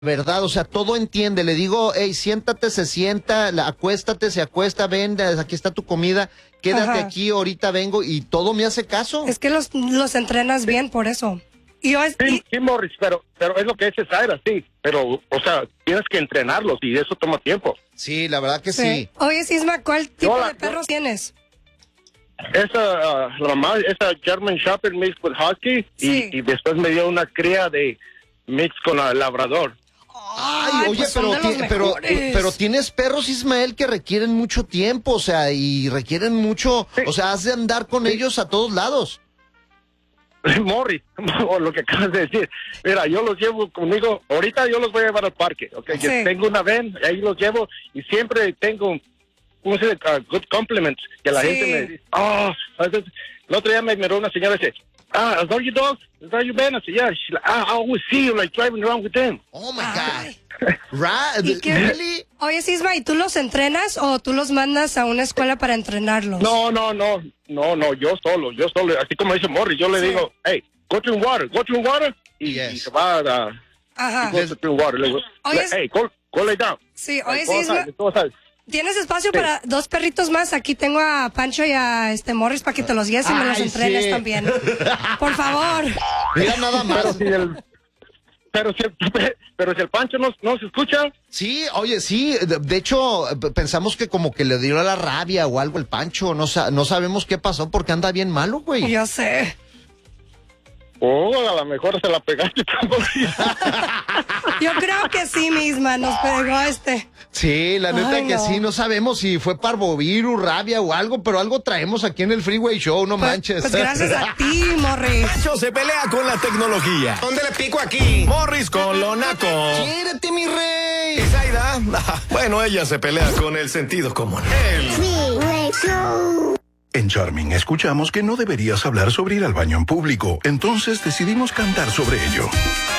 verdad, o sea, todo entiende. Le digo, hey, siéntate, se sienta, acuéstate, se acuesta, ven, aquí está tu comida, quédate aquí, ahorita vengo, y todo me hace caso. Es que los entrenas bien, por eso. Sí, Morris, pero es lo que es Zaira, sí. Pero, o sea, tienes que entrenarlos y eso toma tiempo. Sí, la verdad que sí. Oye, Sisma, ¿cuál tipo de perros tienes? La mamá, esa German Shepherd mix with Husky, y después me dio una cría de mix con labrador. Ay, oye, pues pero tienes perros, Ismael, que requieren mucho tiempo, o sea, y requieren mucho, o sea, has de andar con ellos a todos lados. Morris, o lo que acabas de decir. Mira, yo los llevo conmigo, ahorita yo los voy a llevar al parque, ¿ok? Yo tengo una van, ahí los llevo, y siempre tengo, ¿cómo se dice? Good compliments, que la gente me dice, el otro día me miró una señora y dice, is that your dog? Is that your van? I said, yeah. She's like, I always see you, like, driving around with them. Oh, my God. Really? Oye, Sisma, ¿y tú los entrenas o tú los mandas a una escuela para entrenarlos? No, yo solo. Así como dice Morris, yo le digo, hey, go to water, y se va a... Go to water. Le digo, hey, go lay down. Sí, oye, Sisma, ¿tienes espacio para dos perritos más? Aquí tengo a Pancho y a Morris para que te los guíes y me los entrenes también. Por favor. Mira, nada más. Pero si el Pancho no se escucha. Sí, oye, sí. De hecho, pensamos que como que le dio la rabia o algo el Pancho. No sabemos qué pasó porque anda bien malo, güey. Yo sé. A lo mejor se la pegaste. Yo creo que sí misma nos pegó Sí, la neta que sí, no sabemos si fue parvovirus, rabia o algo, pero algo traemos aquí en el Freeway Show, no manches. Pues gracias a ti, Morris. Pancho se pelea con la tecnología. ¿Dónde le pico aquí? Morris con lo naco. ¡Quiérete, mi rey! ¿Y Zaida? Bueno, ella se pelea con el sentido común. El Freeway Show. En Charming escuchamos que no deberías hablar sobre ir al baño en público, entonces decidimos cantar sobre ello.